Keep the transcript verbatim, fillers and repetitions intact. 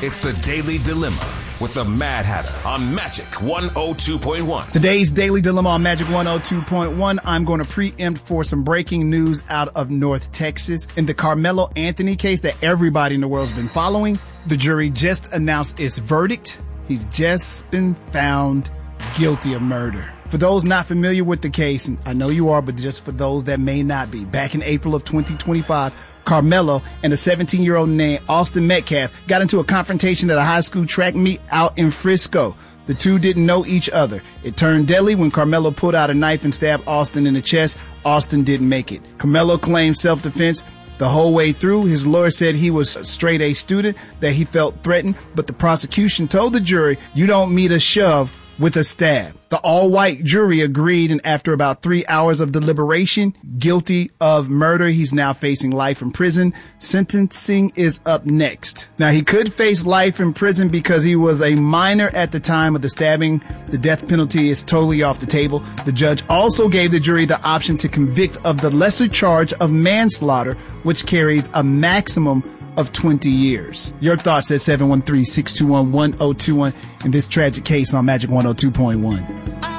It's the Daily Dilemma with the Mad Hatter on Magic one oh two point one. Today's Daily Dilemma on Magic one oh two point one, I'm going to preempt for some breaking news out of North Texas. In the Carmelo Anthony case that everybody in the world's been following, the jury just announced its verdict. He's just been found guilty of murder. For those not familiar with the case, and I know you are, but just for those that may not be, back in April of twenty twenty-five, Carmelo and a seventeen-year-old named Austin Metcalf got into a confrontation at a high school track meet out in Frisco. The two didn't know each other. It turned deadly when Carmelo pulled out a knife and stabbed Austin in the chest. Austin didn't make it. Carmelo claimed self-defense the whole way through. His lawyer said he was a straight-A student, that he felt threatened, but the prosecution told the jury, you don't meet a shove with a stab. The all-white jury agreed, and after about three hours of deliberation, guilty of murder. He's now facing life in prison. Sentencing is up next. Now, he could face life in prison because he was a minor at the time of the stabbing. The death penalty is totally off the table. The judge also gave the jury the option to convict of the lesser charge of manslaughter, which carries a maximum of twenty years. Your thoughts at seven one three, six two one, one oh two one in this tragic case on Magic one oh two point one.